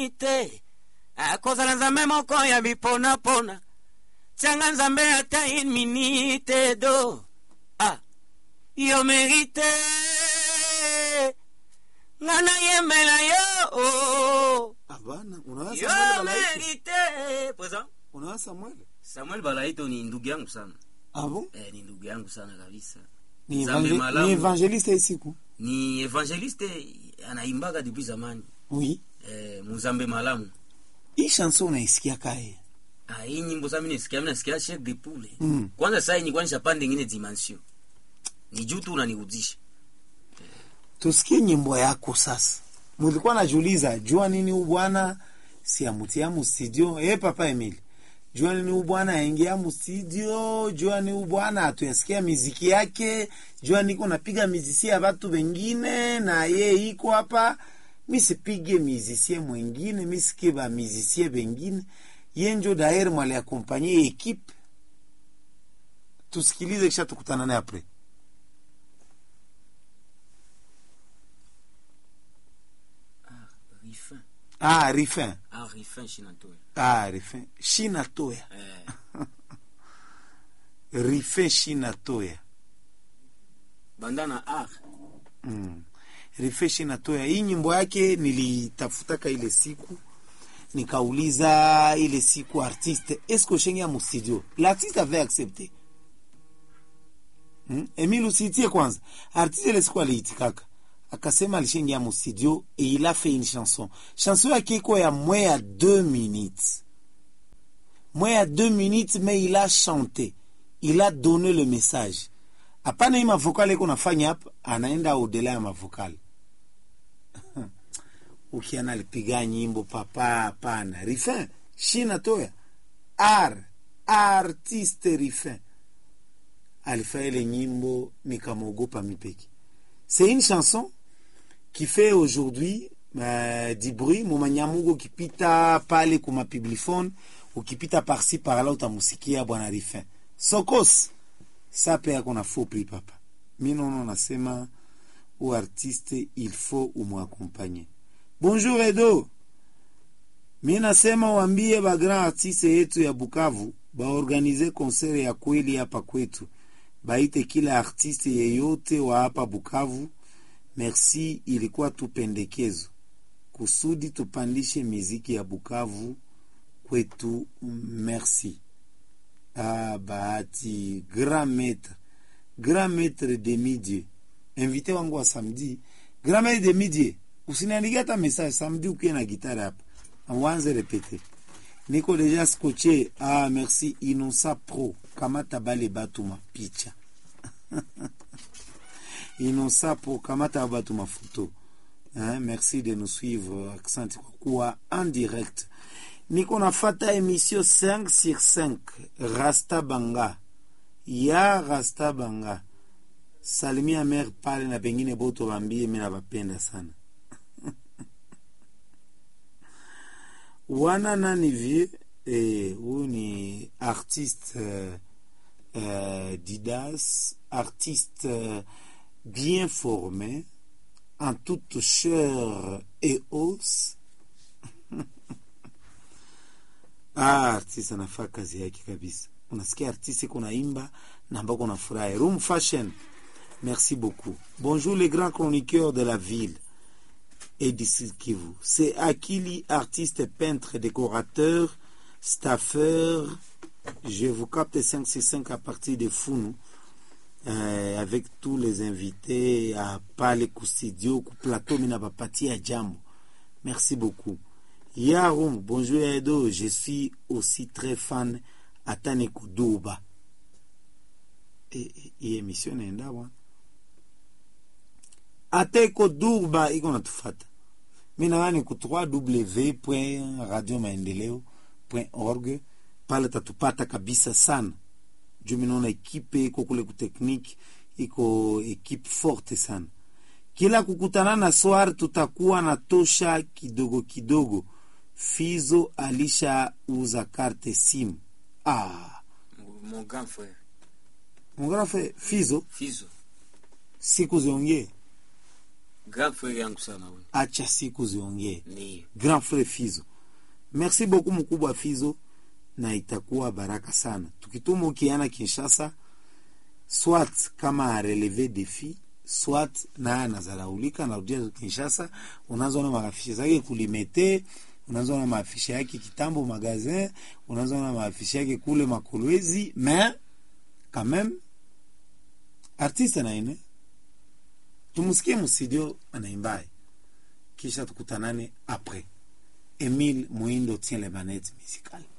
te akozala nzambe moko ya bipona pona tianga nzambe ata une minute do yo merite ngana yemela yo Abana, unaona yo Samuel Balaito? merite poza Unaona Samuel Balaito ni ndugu yangu sana. Ah bon? Ni ndugu yangu sana kabisa. Ni evangeliste isiku. Ni evangeliste anaimbaga depuis zamani. Oui. Muzambe malamu. Hii chanson unaisikia kae? Hii nyimbo za mimi nasikia Chef de Poule. Kwanza sasa ni kwanisha pande nyingine dimension. Ni juu tu unanirudisha. Tusikie nyimbo yako sasa. Mulikuwa najiuliza jua nini huyu bwana si amutia mu studio? Papa Emile. Jua nini huyu bwana aingia mu studio? Jua nini huyu bwana atuyasikia muziki yake? Jua niko napiga muziki ya watu wengine na yeye iko hapa. Mimi sipige muziki mwingine, mimi sikiba muziki wengine. Yeye ndio daire mwale accompagner equipe. Tusikilize kisha tukutana naye après. Rifin. Rifin Shinatoya. Rifin Shinatoya. Rifin Shinatoya. Bandana Rifin Shinatoya. Hii nyimbo yake nilitafutaka ile siku. Nikauliza ile siku artiste, est-ce que shengia mu studio? L'artiste avait accepté. Emile usitie kwanza. Artiste ile siku aliitikaka. Akasema alishengia mu studio et il a fait une chanson. Chanson yake iko ya moins ya 2 minutes. Moins ya 2 minutes, mais il a chanté. Il a donné le message. Apana ima vocal iko nafanya hapa, anaenda au-delà ya mavokal. Ukiana alipiga nyimbo papa hapana. Rifin Shinatoya. Artiste Rifin. Alifanya ile nyimbo nikamogopa mipeki. C'est une chanson qui fait aujourd'hui du bruit. Mumanyamugo kipita pale kuma publiphone, ukipita par-ci par-là utamusikia bwana Rifin. Sokos sape yako na faux prix papa. Mimi nono nasema ou artiste il faut umuaccompagner. Bonjour Edo. Mimi nasema waambie ba grand artiste yetu ya Bukavu ba organize concert ya kweli hapa kwetu. Baite kila artiste yeyote wa hapa Bukavu. Merci, ilikuwa tu pendekezo kusudi tupandishe muziki ya Bukavu kwetu. Merci. Bahati grand maître de midi. Invité wangu wa samedi. Grand maître de midi. Usiniandikia hata message samedi ukiwa na gitara hapa. Anze répéter. Niko déjà scotché. Merci Innocent Pro. Kamata bale batu mapicha. Innocent Pro. Kamata batu mafoto. Merci de nous suivre. Accent kwa en direct. Niko nafata émission 5 sur 5. Rasta Banga. Ya Rasta Banga. Salimia mère pale na pengine boto bambie mimi nabapenda sana. Wana nani vie huyu ni artiste Didas, artiste bien formé en toute chair et os. Artiste anafaa kazi yake kabisa. Unasikia artiste kuna imba na ambako unafurahi. Room Fashion. Merci beaucoup. Bonjour les grands chroniqueurs de la ville et d'ici Kivu. C'est Akili, artiste, peintre, décorateur, staffeur. Je vous capte 565 à partir de Founou. Avec tous les invités à Palais Studio, plateau Minabapati à Djambo. Merci beaucoup. Yaroum, bonjour Edo. Je suis aussi très fan à Taneko Douba. Et émission nenda wa. Ateko Douba iko natufata. Mina wani ku www.radiomaendeleo.org pale tatupata kabisa sana. Juu minaona ekipe iko kule ku technique iko ekipe forte sana. Kila kukutana na soir tutakuwa na tosha kidogo kidogo. Fizo alisha uza carte SIM. Mon grand frère. Mon grand frère Fizo. Fizo. Siku ziongee. Grand frère yangu sana huyu. Acha siku ziongee. Ni Grand frère Fizo. Merci beaucoup mkubwa Fizo, na itakuwa baraka sana. Tukituma ukiana Kinshasa, soit kama a relevé défi, soit na anazalaulika na udia Kinshasa, unazoona maafisha zake kulimete, unazoona maafisha yake kitambo magazin, unazoona maafisha yake kule Makolwezi, mais quand même artiste na ine. Tumusikie mstudio anaimbaye. Kisha tukutanane après. Emile Mwindo tient les manettes musicales.